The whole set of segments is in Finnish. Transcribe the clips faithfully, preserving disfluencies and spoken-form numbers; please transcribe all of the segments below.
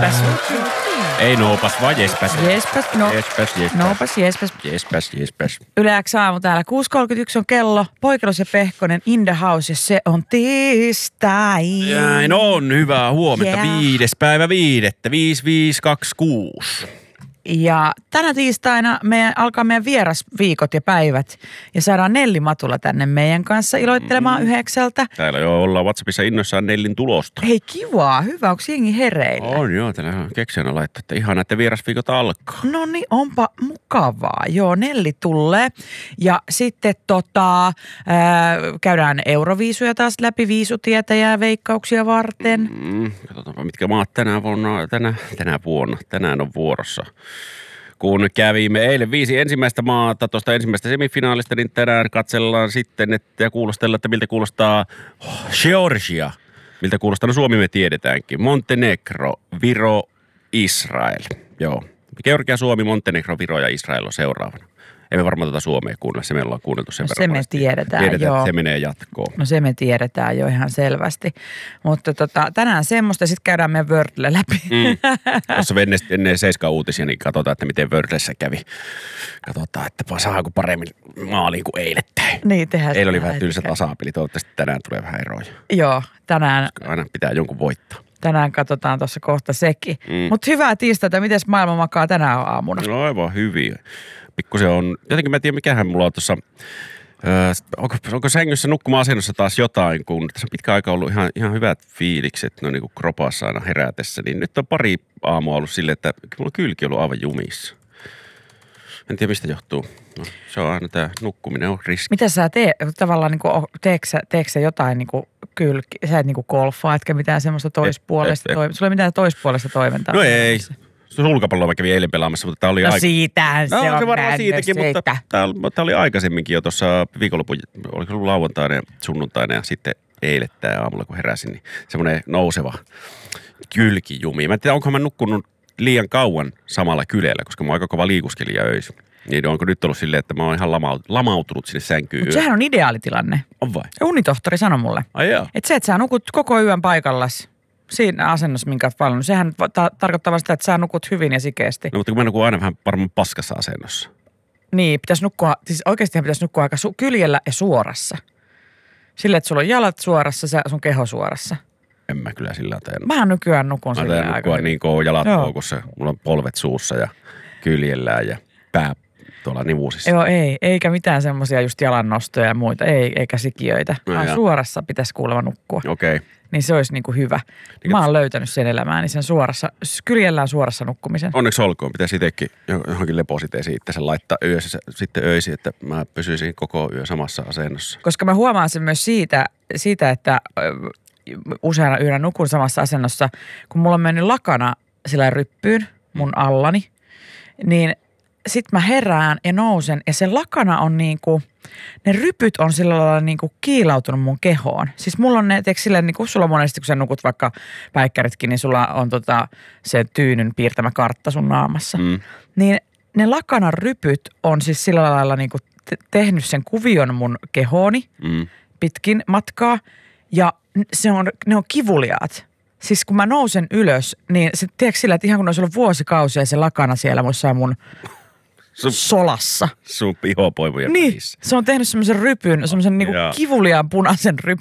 Noopas. Ei noopas, vaan jespäs. Jespäs, no. Jespäs, jespäs. Noopas, jespäs. Jespäs, jespäs. Yle X aamu täällä. kuusi kolmekymmentäyksi on kello. Poikelus ja Pehkonen in the house ja se on tiistai. Näin on. Hyvää huomenta. Yeah. Viides päivä viidettä. Viisi, viisi, kaksi, kuusi. Ja tänä tiistaina me alkaa meidän vierasviikot ja päivät ja saadaan Nelli Matula tänne meidän kanssa iloittelemaan mm. yhdeksältä. Täällä jo ollaan WhatsAppissa innoissaan Nellin tulosta. Hei kivaa, hyvä, onko jengi hereillä? On joo, täällä keksijänä laittaa, että ihan näiden vierasviikot alkaa. No niin, onpa mukavaa. Joo, Nelli tulee. Ja sitten tota, ää, käydään euroviisuja taas läpi, viisutietäjää veikkauksia varten. Mm, katsotaanpa, mitkä maat tänä vuonna, tänä, tänä vuonna, tänään on vuorossa. Kun kävimme eilen viisi ensimmäistä maata tuosta ensimmäistä semifinaalista, niin tänään katsellaan sitten että, ja kuulostellaan, että miltä kuulostaa Georgia. Miltä kuulostaa, no Suomi me tiedetäänkin. Montenegro, Viro, Israel. Joo. Georgia, Suomi, Montenegro, Viro ja Israel on seuraavana. Emme varmaan tätä Suomea kuunnella, se me ollaan kuunneltu sen no, verran. Se me tiedetään, tiedetään joo. Että se menee jatkoon. No se me tiedetään jo ihan selvästi. Mutta tota, tänään semmoista, sitten käydään meidän Wordle läpi. Mm. Tuossa ennen, ennen seiskaa uutisia, niin katsotaan, että miten Wordlessä kävi. Katsotaan, että saako paremmin maaliin kuin eilettäin. Niin, tehdään. Eilen oli vähän tylsä tasapeli, toivottavasti tänään tulee vähän eroja. Joo, tänään. Koska aina pitää jonkun voittaa. Tänään katsotaan tuossa kohta sekin. Mm. Mutta hyvää tiistaita, miten maailma makaa tänään aamuna? No aivan hyvin. Pikkusen on, jotenkin mä en tiedä mikähän mulla on tuossa, öö, onko, onko sängyssä nukkuma-asennossa taas jotain, kun tässä on pitkä aika ollut ihan, ihan hyvät fiilikset, no niin kuin kropassa aina herätessä, niin nyt on pari aamua ollut silleen, että mulla on kylki ollut aivan jumissa. En tiedä mistä johtuu. No, se on aina tämä nukkuminen on riski. Mitä sä teet, tavallaan niin kuin, teekö, sä, teekö sä jotain niin kuin kylki, sä et niin kuin golfaa, etkä mitään semmoista toispuolesta toimintaa, sulla ei mitään toispuolesta toimintaa? No ei. Sulkapalloa mä kävin eilen pelaamassa, mutta tää oli no aika... siitähän se no, on se varmaan siitäkin, siitä. mutta tää, tää oli aikaisemminkin jo tuossa viikonlopun, oliko ollut lauantaina ja sunnuntaina ja sitten eilettäin aamulla kun heräsin, niin semmoinen nouseva kylkijumi. Mä en tiedä, onko mä nukkunut liian kauan samalla kyljellä, koska mä oon aika kova liikuskelija öisin. Niin onko nyt ollut silleen, että mä oon ihan lamautunut sinne sänkyyn. Mutta sehän on ideaalitilanne. On vai? Unitohtori sanoi mulle. Ai joo. Että se, että sä nukut koko yön paikallas siinä asennossa, minkä oot valinnut. Sehän ta- tarkoittaa sitä, että sä nukut hyvin ja sikeästi. No mutta kun mä nukun aina vähän varmaan paskassa asennossa. Niin, pitäisi nukkua, siis oikeastihan pitäisi nukkua aika su- kyljellä ja suorassa. Sille, että sulla on jalat suorassa, sun keho suorassa. En mä kyllä sillä tee. Mähän nykyään nukun sillä aika. Mä nukkua niin kuin jalat koukussa. Mulla on polvet suussa ja kyljellään ja pää tuolla nivuusissa. Joo, ei. Eikä mitään semmoisia just jalannostoja ja muita. Ei, eikä sikiöitä. No, vaan suorassa pitäisi kuulemma nukkua. Okei. Okay. Niin se olisi niinku hyvä. Mä oon löytänyt sen elämääni, sen suorassa, kyljellään suorassa nukkumisen. Onneksi olkoon. Pitäisi itsekin johonkin lepositeisiin itse laittaa yössä, sitten öisin, että mä pysyisin koko yö samassa asennossa. Koska mä huomaan sen myös siitä, siitä että useana yönä nukun samassa asennossa, kun mulla on mennyt lakana sillä ryppyyn mun allani, niin sit mä herään ja nousen ja se lakana on niinku, ne rypyt on sillä lailla niinku kiilautunut mun kehoon. Siis mulla on ne, teekö silleen niinku, sulla monesti kun sä nukut vaikka päikkäritkin, niin sulla on tota se tyynyn piirtämä kartta sun naamassa. Mm. Niin ne lakanan rypyt on siis sillä lailla niinku te- tehnyt sen kuvion mun kehooni mm. pitkin matkaa ja se on, ne on kivuliaat. Siis kun mä nousen ylös, niin se tiedätkö sillä, että ihan kun olisi ollut vuosikausia se lakana siellä muissa mun sun, solassa. Sun pihopoimujen niin, välissä. Se on tehnyt semmoisen rypyn, semmoisen niinku kivuliaan punaisen ryp,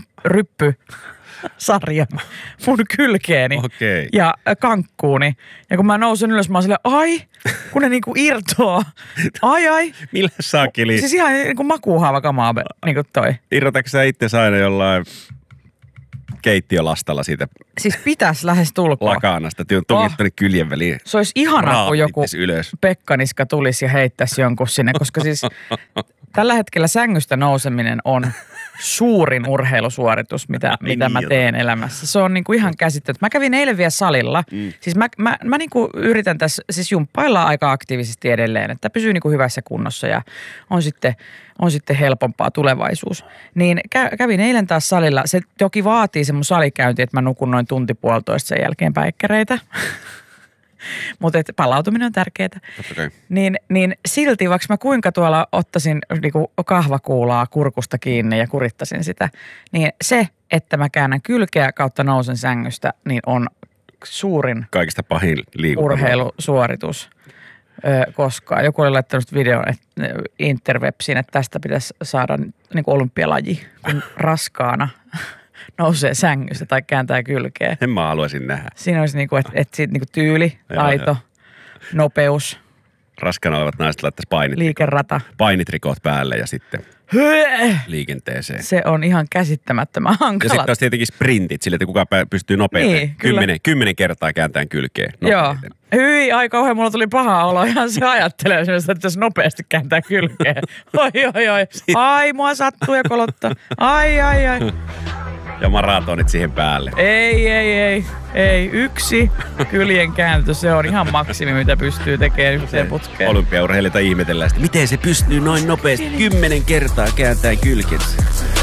ryppysarjan mun kylkeeni okay. ja kankkuuni. Ja kun mä nousen ylös, mä oon silleen, ai, kun ne niinku irtoaa. Ai, ai. Millä saakeli? Siis ihan niinku makuuhaava kamaa niinku toi. Irrotatko sä itse aina jollain keittiölastalla siitä siis pitäisi lähes tulkoon lakanasta, että on tukit tuonne kyljen väliin. Se olisi ihanaa, kun joku ylös. Pekkaniska tulisi ja heittäisi jonkun sinne, koska siis tällä hetkellä sängystä nouseminen on suurin urheilusuoritus, mitä, mitä mä teen elämässä. Se on niinku ihan käsittämätöntä. Mä kävin eilen vielä salilla. Mm. Siis mä, mä, mä niinku yritän tässä siis jumppailla aika aktiivisesti edelleen, että pysyy niinku hyvässä kunnossa ja on sitten, on sitten helpompaa tulevaisuus. Niin kä, kävin eilen taas salilla. Se toki vaatii se mun salikäynti, että mä nukun noin tunti puolitoista sen jälkeen päikkäreitä. Mutta palautuminen on tärkeää. Okay. Niin, niin silti, vaikka mä kuinka tuolla ottaisin niinku kahvakuulaa kurkusta kiinni ja kurittaisin sitä, niin se, että mä käännän kylkeä kautta nousen sängystä, niin on suurin Kaikista pahin liikunta. urheilusuoritus ö, koskaan. Joku oli laittanut videon että, interwebsiin, että tästä pitäisi saada niin kuin olympialaji, kun raskaana nousee sängystä tai kääntää kylkeä. En mä haluaisin nähdä. Siinä olisi niin kuin, että, että siitä, niin kuin tyyli, taito, joo, joo. nopeus. Raskaana olevat naiset laittaisi painitrikot. Liikerata. Painitrikot päälle ja sitten liikenteeseen. Se on ihan käsittämättömän hankala. Ja sitten olisi tietenkin sprintit, sille, että kuka pystyy nopeiten. Niin, kymmenen, kymmenen kertaa kääntämään kylkeen. Joo. Hyi, ai kauhean, mulla tuli paha olo. Ihan se ajattelee semmoista, että jos nopeasti kääntää kylkeen. Oi, oi, oi. Ai, mua sattuu ja kolottaa. Ai, ai, ai. Ja maratonit siihen päälle. Ei, ei, ei. Ei. Yksi kyljen kääntö, se on ihan maksimi, mitä pystyy tekemään yhteen putkeen. Olympiaurheilijoita ihmetellään sitä. Miten se pystyy noin nopeasti kymmenen kertaa kääntämään kylkensä?